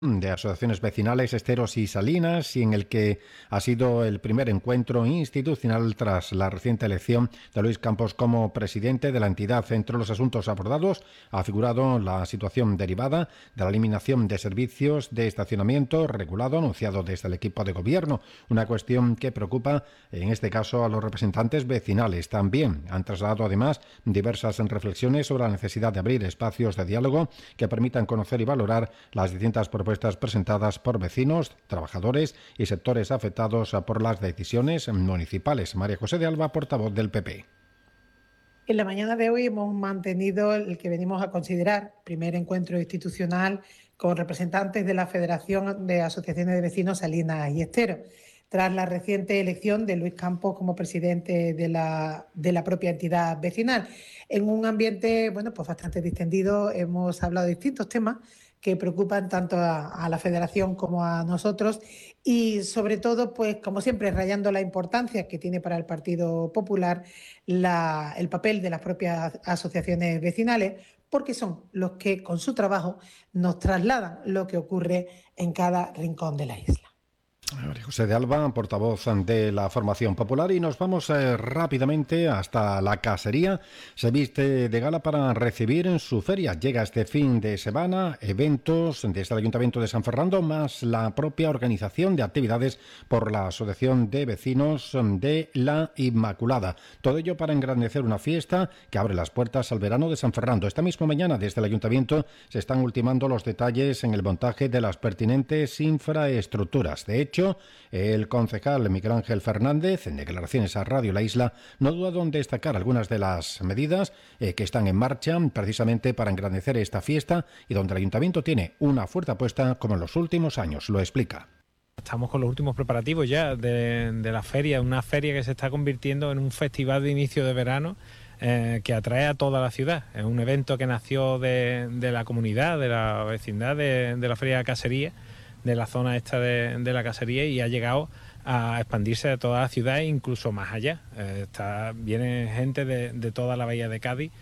de asociaciones vecinales Esteros y Salinas, y en el que ha sido el primer encuentro institucional tras la reciente elección de Luis Campos como presidente de la entidad. Entre los asuntos abordados ha figurado la situación derivada de la eliminación de servicios de estacionamiento regulado anunciado desde el equipo de gobierno, una cuestión que preocupa en este caso a los representantes vecinales. También han trasladado además diversas reflexiones sobre la necesidad de abrir espacios de diálogo que permitan conocer y valorar las distintas propuestas presentadas por vecinos, trabajadores y sectores afectados por las decisiones municipales. María José de Alba, portavoz del PP. En la mañana de hoy hemos mantenido el que venimos a considerar primer encuentro institucional con representantes de la Federación de Asociaciones de Vecinos Salinas y Esteros, tras la reciente elección de Luis Campos como presidente de la propia entidad vecinal. En un ambiente pues bastante distendido hemos hablado de distintos temas que preocupan tanto a la Federación como a nosotros y sobre todo, pues como siempre, rayando la importancia que tiene para el Partido Popular el papel de las propias asociaciones vecinales, porque son los que con su trabajo nos trasladan lo que ocurre en cada rincón de la isla. María José de Alba, portavoz de la Formación Popular, y nos vamos rápidamente hasta la Casería. Se viste de gala para recibir en su feria. Llega este fin de semana eventos desde el Ayuntamiento de San Fernando, más la propia organización de actividades por la Asociación de Vecinos de la Inmaculada. Todo ello para engrandecer una fiesta que abre las puertas al verano de San Fernando. Esta misma mañana desde el Ayuntamiento se están ultimando los detalles en el montaje de las pertinentes infraestructuras. De hecho, el concejal Miguel Ángel Fernández, en declaraciones a Radio La Isla, no duda en destacar algunas de las medidas que están en marcha precisamente para engrandecer esta fiesta y donde el Ayuntamiento tiene una fuerte apuesta como en los últimos años. Lo explica. Estamos con los últimos preparativos ya de la feria, una feria que se está convirtiendo en un festival de inicio de verano que atrae a toda la ciudad. Es un evento que nació de la comunidad, de la vecindad de la Feria de Casería, de la zona esta de la Casería, y ha llegado a expandirse a toda la ciudad e incluso más allá. Viene gente de toda la bahía de Cádiz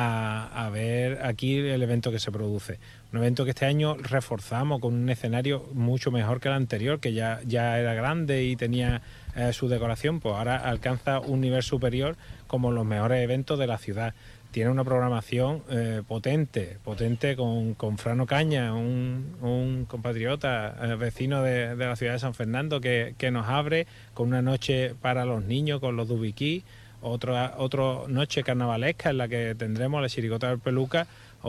a ver aquí el evento que se produce. Un evento que este año reforzamos con un escenario mucho mejor que el anterior, que ya era grande y tenía su decoración, pues ahora alcanza un nivel superior como los mejores eventos de la ciudad. Tiene una programación potente con Fran Ocaña, un compatriota vecino de la ciudad de San Fernando que nos abre con una noche para los niños con los Dubiquí, otra noche carnavalesca en la que tendremos la chirigota del Peluca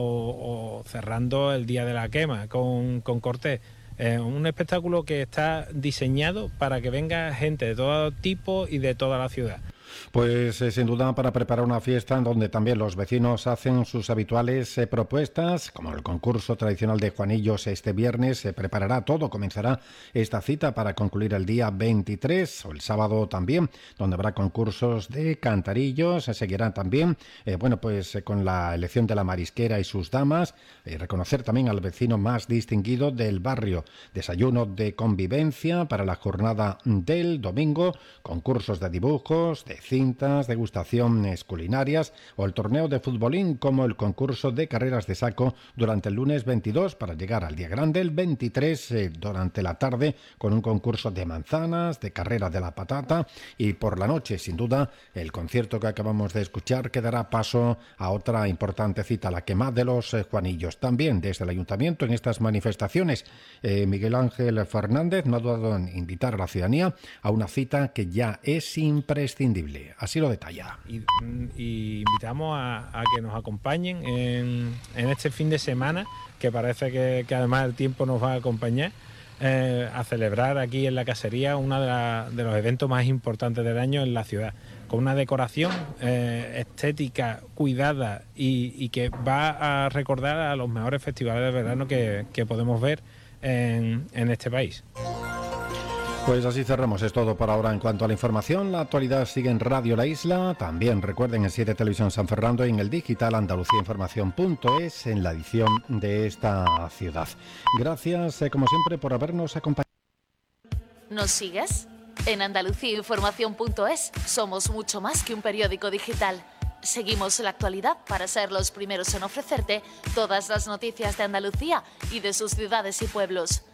o cerrando el Día de la Quema con Cortés. Un espectáculo que está diseñado para que venga gente de todo tipo y de toda la ciudad. Pues sin duda para preparar una fiesta en donde también los vecinos hacen sus habituales propuestas, como el concurso tradicional de Juanillos este viernes. Se preparará todo, comenzará esta cita para concluir el día 23 o el sábado también, donde habrá concursos de cantarillos. Se seguirá también con la elección de la marisquera y sus damas, reconocer también al vecino más distinguido del barrio, desayuno de convivencia para la jornada del domingo, concursos de dibujos, de cintas, degustaciones culinarias o el torneo de futbolín, como el concurso de carreras de saco durante el lunes 22 para llegar al día grande el 23 durante la tarde con un concurso de manzanas, de carrera de la patata, y por la noche sin duda el concierto que acabamos de escuchar que dará paso a otra importante cita, la quema de los Juanillos. También desde el Ayuntamiento en estas manifestaciones Miguel Ángel Fernández no ha dudado en invitar a la ciudadanía a una cita que ya es imprescindible. Así lo detalla. Y invitamos a que nos acompañen en este fin de semana, que parece que además el tiempo nos va a acompañar, a celebrar aquí en la Casería uno de los eventos más importantes del año en la ciudad, con una decoración estética cuidada y que va a recordar a los mejores festivales de verano que podemos ver en este país. Pues así cerramos, es todo por ahora en cuanto a la información. La actualidad sigue en Radio La Isla, también recuerden en 7 Televisión San Fernando y en el digital andaluciainformación.es en la edición de esta ciudad. Gracias como siempre por habernos acompañado. ¿Nos sigues? En andaluciainformación.es somos mucho más que un periódico digital. Seguimos la actualidad para ser los primeros en ofrecerte todas las noticias de Andalucía y de sus ciudades y pueblos.